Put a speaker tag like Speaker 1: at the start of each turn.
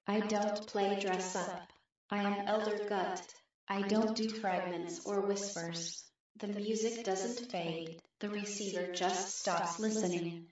Speaker 1: I don't play dress up. I am Elder Gut. I don't do fragments or whispers. The music doesn't fade. The receiver just stops listening.